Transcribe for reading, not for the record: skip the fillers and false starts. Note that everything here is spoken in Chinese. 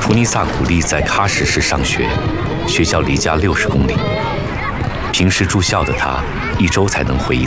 图尼萨古丽在喀什市上学，学校离家60公里。平时住校的他，1周才能回1